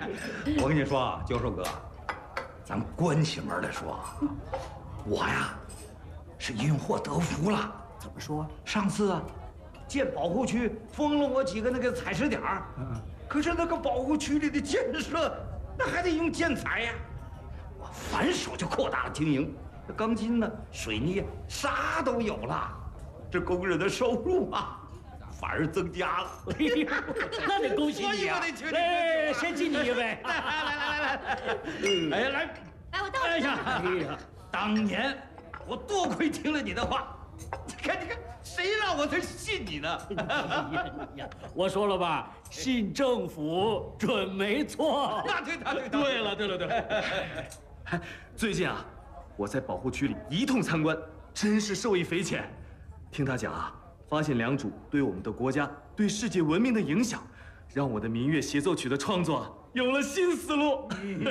我跟你说啊，教授哥，咱关起门来说，我呀是因祸得福了。 怎么说？ 上次啊，建保护区封了我几个那个采石点儿，可是那个保护区里的建设，那还得用建材呀。我反手就扩大了经营，这钢筋呢、水泥啥都有了，这工人的收入啊，反而增加了。 那得恭喜你啊！哎，先敬你一杯。 来，来， 我倒哎呀，当年我多亏听了你的话，你看，谁让我才信你呢？ 我说了吧，信政府准没错。 对了。 最近啊，我在保护区里一通参观，真是受益匪浅。听他讲啊，发现良渚对我们的国家、对世界文明的影响，让我的民乐协奏曲的创作有了新思路。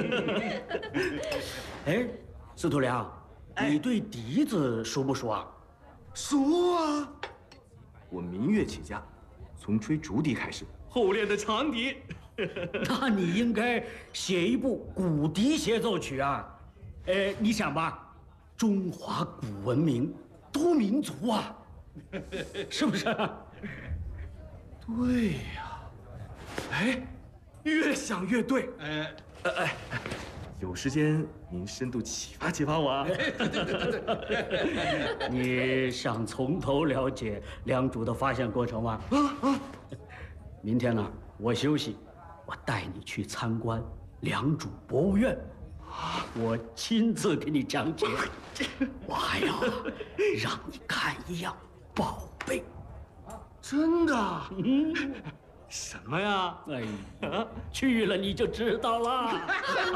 哎，司徒良，你对笛子熟不熟啊？ 熟啊！我民乐起家，从吹竹笛开始，后练的长笛。 那你应该写一部古笛协奏曲啊！你想吧，中华古文明多民族啊，是不是？ 对呀，哎，越想越对。有时间您深度启发启发我啊。 你想从头了解良渚的发现过程吗？明天呢，我休息，我带你去参观良渚博物院，我亲自给你讲解。我还要让你看一样宝贝。 真的？什么呀？ 哎呀，去了你就知道了。